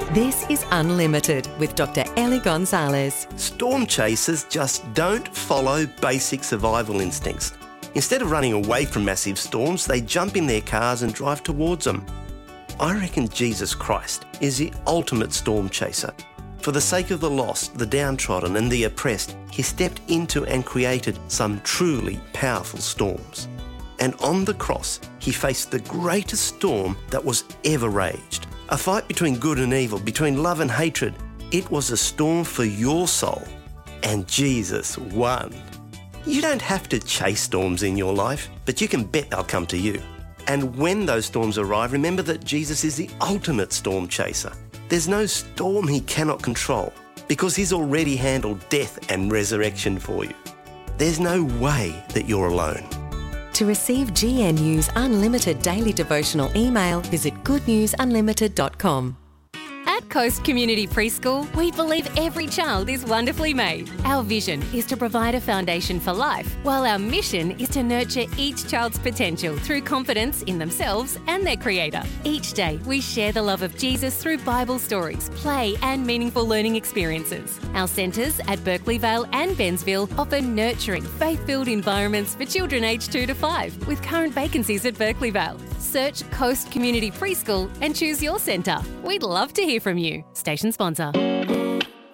This is Unlimited with Dr. Ellie Gonzalez. Storm chasers just don't follow basic survival instincts. Instead of running away from massive storms, they jump in their cars and drive towards them. I reckon Jesus Christ is the ultimate storm chaser. For the sake of the lost, the downtrodden and the oppressed, he stepped into and created some truly powerful storms. And on the cross, he faced the greatest storm that was ever raged. A fight between good and evil, between love and hatred. It was a storm for your soul. And Jesus won. You don't have to chase storms in your life, but you can bet they'll come to you. And when those storms arrive, remember that Jesus is the ultimate storm chaser. There's no storm he cannot control because he's already handled death and resurrection for you. There's no way that you're alone. To receive GNU's Unlimited Daily Devotional email, visit goodnewsunlimited.com. At Coast Community Preschool, we believe every child is wonderfully made. Our vision is to provide a foundation for life, while our mission is to nurture each child's potential through confidence in themselves and their Creator. Each day, we share the love of Jesus through Bible stories, play and meaningful learning experiences. Our centres at Berkeley Vale and Bensville offer nurturing, faith-filled environments for children aged 2 to 5, with current vacancies at Berkeley Vale. Search Coast Community Preschool and choose your centre. We'd love to hear from you. Station sponsor.